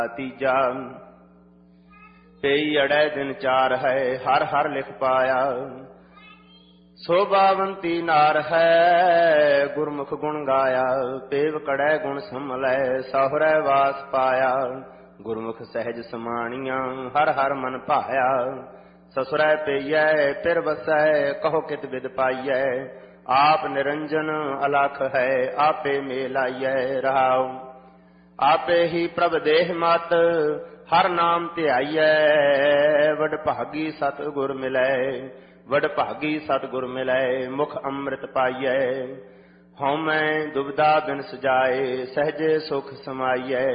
ਤੀਜਾ ਪਈ ਅੜੈ ਦਿਨ ਚਾਰ ਹੈ, ਹਰ ਹਰ ਲਿਖ ਪਾਇਆ। ਸੋਭਾਵੰਤੀ ਨਾਰ ਹੈ, ਗੁਰਮੁਖ ਗੁਣ ਗਾਇਆ। ਪੇਵ ਕੜੈ ਗੁਣ ਸੰਮਲੈ, ਸਾਹੁਰੈ ਵਾਸ ਪਾਇਆ। ਗੁਰਮੁਖ ਸਹਿਜ ਸਮਾਣੀਆਂ, ਹਰ ਹਰ ਮਨ ਭਾਇਆ। ਸਸੁਰੈ ਪਈਐ ਫਿਰ ਵਸੈ, ਕਹੋ ਕਿਤ ਬਿਦ ਪਾਈਐ। ਆਪ ਨਿਰੰਜਨ ਅਲਖ ਹੈ, ਆਪੇ ਮੇਲ ਆਈਐ। ਰਹਾਉ ਆਪੇ ਹੀ ਪ੍ਰਭ ਦੇਹ ਮਤ, ਹਰ ਨਾਮ ਧਿਆਈਐ। ਵਡ ਭਾਗੀ ਸਤ ਗੁਰ ਮਿਲੈ, ਵਡ ਭਾਗੀ ਸਤ ਗੁਰ ਮਿਲੈ। ਮੁਖ ਅੰਮ੍ਰਿਤ ਪਾਈਐ, ਹਉਮੈ ਦੁਬਿਧਾ ਬਿਨ ਸਜਾਏ। ਸਹਜੇ ਸੁਖ ਸਮਾਈਐ।